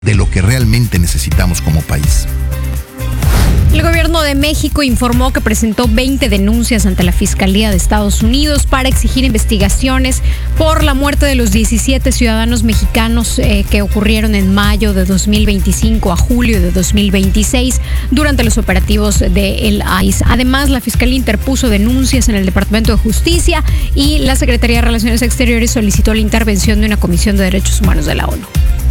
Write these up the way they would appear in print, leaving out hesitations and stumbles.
de lo que realmente necesitamos como país. El gobierno de México informó que presentó 20 denuncias ante la Fiscalía de Estados Unidos para exigir investigaciones por la muerte de los 17 ciudadanos mexicanos que ocurrieron en mayo de 2025 a julio de 2026 durante los operativos del ICE. Además, la Fiscalía interpuso denuncias en el Departamento de Justicia y la Secretaría de Relaciones Exteriores solicitó la intervención de una Comisión de Derechos Humanos de la ONU.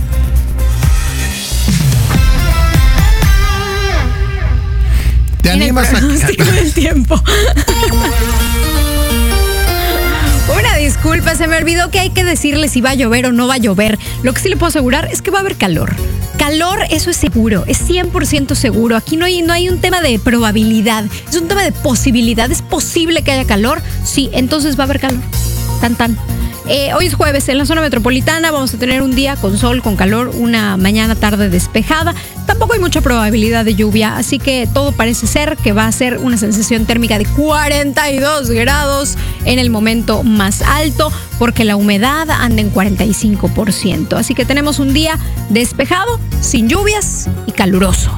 ¿Te animas a el tiempo? Una disculpa, se me olvidó que hay que decirle si va a llover o no va a llover. Lo que sí le puedo asegurar es que va a haber calor. Calor, eso es seguro, es 100% seguro. Aquí no hay un tema de probabilidad, es un tema de posibilidad. ¿Es posible que haya calor? Sí, entonces va a haber calor. Tan. Hoy es jueves, en la zona metropolitana vamos a tener un día con sol, con calor, una mañana tarde despejada. Tampoco hay mucha probabilidad de lluvia, así que todo parece ser que va a ser una sensación térmica de 42 grados en el momento más alto, porque la humedad anda en 45%. Así que tenemos un día despejado, sin lluvias y caluroso.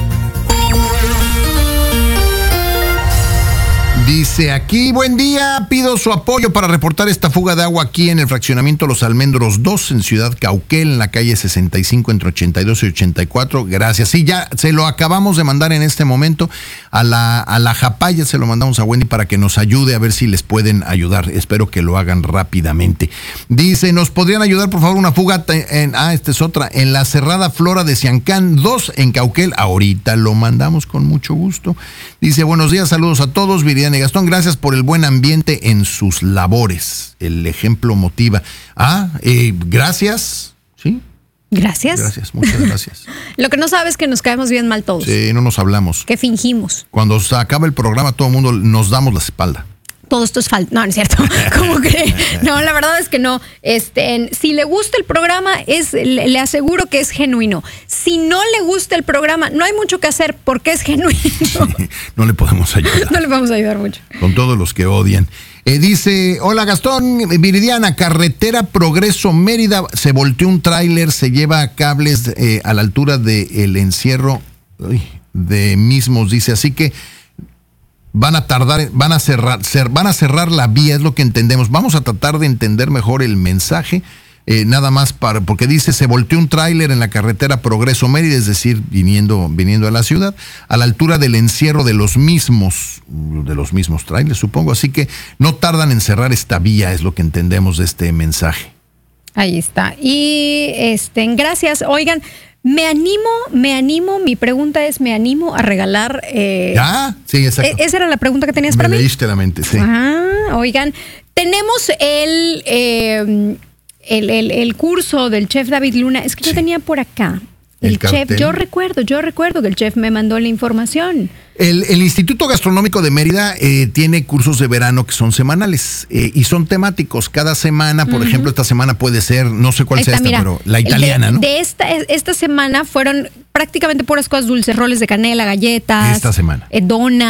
Dice aquí, buen día, pido su apoyo para reportar esta fuga de agua aquí en el fraccionamiento Los Almendros 2 en Ciudad Cauquel, en la calle 65 entre 82 y 84. Gracias. Sí, ya se lo acabamos de mandar en este momento a la Japaya, se lo mandamos a Wendy para que nos ayude a ver si les pueden ayudar. Espero que lo hagan rápidamente. Dice, ¿nos podrían ayudar por favor una fuga esta es otra, en la Cerrada Flora de Ciancán 2 en Cauquel? Ahorita lo mandamos con mucho gusto. Dice, buenos días, saludos a todos, Viridiana y Gastón, gracias por el buen ambiente en sus labores. El ejemplo motiva. Gracias. ¿Sí? Gracias. Gracias, muchas gracias. Lo que no sabes es que nos caemos bien mal todos. Sí, no nos hablamos. Que fingimos. Cuando se acaba el programa, todo el mundo nos damos la espalda. Todo esto es falso. No, no es cierto. ¿Cómo cree? No, la verdad es que no. Si le gusta el programa, le aseguro que es genuino. Si no le gusta el programa, no hay mucho que hacer porque es genuino. Sí, no le podemos ayudar. No le podemos ayudar mucho. Con todos los que odian. Dice, hola Gastón, Viridiana, carretera Progreso Mérida, se volteó un tráiler, se lleva cables a la altura del encierro de mismos, dice, así que van a cerrar la vía, es lo que entendemos. Vamos a tratar de entender mejor el mensaje, nada más porque dice, se volteó un tráiler en la carretera Progreso Mérida, es decir, viniendo a la ciudad, a la altura del encierro de los mismos tráilers, supongo. Así que no tardan en cerrar esta vía, es lo que entendemos de este mensaje. Ahí está. Y gracias. Oigan, me animo, mi pregunta es, ¿me animo a regalar? Sí, exacto. Esa era la pregunta que tenías para mí. Me leíste la mente, sí. Oigan, tenemos el curso del chef David Luna. Es que yo tenía por acá el chef. Yo recuerdo que el chef me mandó la información. El Instituto Gastronómico de Mérida tiene cursos de verano que son semanales y son temáticos. Cada semana, por ejemplo, esta semana puede ser, no sé cuál sea esta, pero la italiana, ¿no? Esta semana fueron prácticamente puras cosas dulces, roles de canela, galletas. Esta semana. Donas.